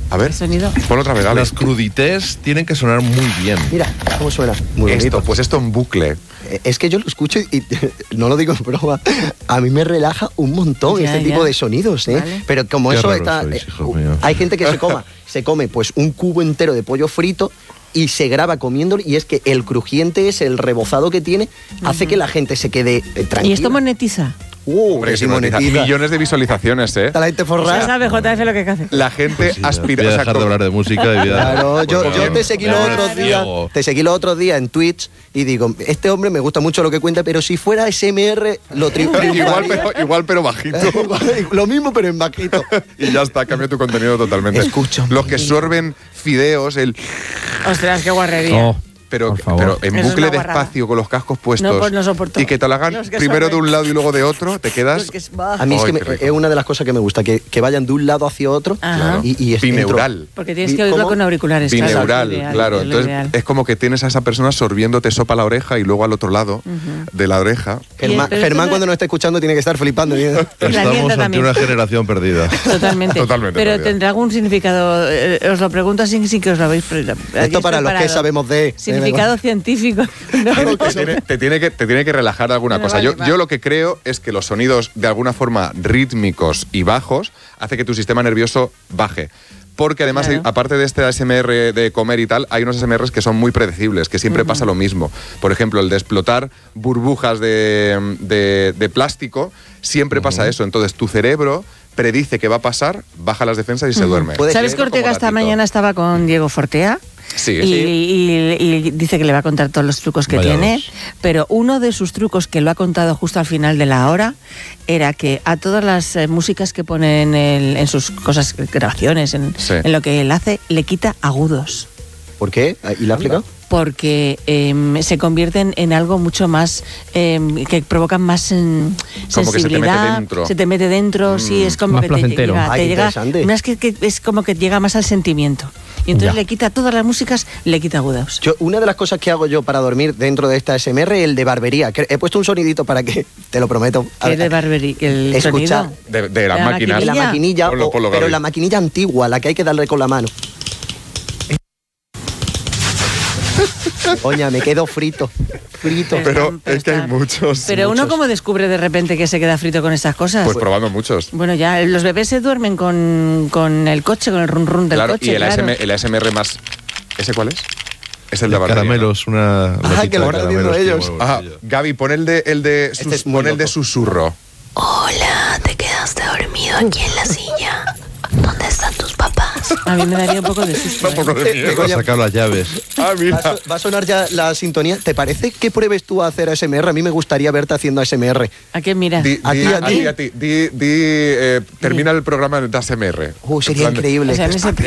A ver, sonido. pon otra vez, dale. Las crudités tienen que sonar muy bien. Mira cómo suena. Muy bonito. Pues esto en bucle. Es que yo lo escucho y no lo digo en broma. A mí me relaja un montón Ya, tipo de sonidos, ¿eh? Vale. Pero como Qué eso raro está... sois, hijo mío. hay gente que se come pues un cubo entero de pollo frito y se graba comiéndolo, y es que el crujiente es el rebozado que tiene, hace que la gente se quede tranquila. ¿Y esto monetiza? Hombre, que sí sí, monetiza. monetiza. Millones de visualizaciones, ¿eh? Está la gente Ya forrada. sabe JF lo que hace. La gente aspira... Voy a o sea, dejar de hablar de música y voy a... Claro, yo Pues te seguí los otros días. Diego. Te seguí los otros días en Twitch y digo, este hombre me gusta mucho lo que cuenta, pero si fuera SMR lo igual, pero bajito. Lo mismo, pero en bajito. Y ya está, cambia tu contenido totalmente. Escucha. Los que sorben fideos, Ostras, qué guarrería. pero Por favor. en Eso es bucle una guarrada. despacio con los cascos puestos. No, pues no soporto. Y que te lo hagan Los que primero de sorben. un lado y luego de otro, te quedas... Los que es- bah. A mí es Ay, que qué rico. es una de las cosas que me gusta, que vayan de un lado hacia otro. Ajá. Y es bineural. Porque tienes que oírlo ¿Cómo? con auriculares. Bineural, es lo ideal, claro. es lo Entonces ideal. es como que tienes a esa persona sorbiéndote sopa la oreja y luego al otro lado de la oreja. Germán, Pero Germán esto no- cuando nos está escuchando tiene que estar flipando. La Estamos nieta ante también. una generación perdida. Totalmente. Totalmente Pero perdida. tendrá algún significado. Os lo pregunto sin que os lo habéis. Esto para los que sabemos de... Significado científico. Te tiene que relajar alguna Bueno, cosa. vale, Yo, va. yo lo que creo es que los sonidos de alguna forma rítmicos y bajos hace que tu sistema nervioso baje. Porque además, Claro. aparte de este ASMR de comer y tal, hay unos ASMRs que son muy predecibles, que siempre pasa lo mismo. Por ejemplo, el de explotar burbujas de plástico, siempre pasa eso. Entonces tu cerebro predice que va a pasar, baja las defensas y se duerme. Puede ¿Sabes ser que Ortega como esta gatito. mañana estaba con Diego Fortea? Sí, Y dice que le va a contar todos los trucos que Vaya tiene, dos. pero uno de sus trucos que lo ha contado justo al final de la hora era que a todas las músicas que pone en sus cosas, grabaciones, Sí. en lo que él hace, le quita agudos. ¿Por qué? ¿Y la ha explicado? Porque se convierten en algo mucho más que provocan más Como que se te mete sensibilidad, dentro. se te mete dentro, sí, es como Más que placentero. te Ay, qué llega, interesante. no, es que es como que llega más al sentimiento. Y entonces Ya. le quita todas las músicas, le quita agudos. Una de las cosas que hago yo para dormir dentro de esta SMR es el de barbería. Que he puesto un sonidito para que, te lo prometo. Que es de Barbery, el Escucha. sonido. de las La máquinas. De la maquinilla, Ponlo, pero Gaby. la maquinilla antigua, la que hay que darle con la mano. Coña, me quedo frito. Pero es que hay está- muchos. Pero uno muchos. como descubre de repente que se queda frito con estas cosas. Pues probando muchos. Bueno, ya los bebés se duermen con el coche, con el run run del Claro, coche. y el, claro. el ASMR más... ¿Ese cuál es? Es el de De barbería, ¿no? caramelos, una latita que lo de están haciendo caramelos, ellos. tío, muy Ajá, bolsillo. Gaby, pon el de es muy pon el de loco. susurro. Hola, te quedaste dormido aquí en la silla. ¿Dónde están tus papás? A mí me daría un poco de susto. Un poco de miedo. Para sacar las llaves. Ah, mira. Va a sonar ya la sintonía. ¿Te parece que pruebes tú a hacer ASMR? A mí me gustaría verte haciendo ASMR. ¿A quién miras? A ti. Termina el programa de ASMR. Sería En plan de- increíble. O sea, en ese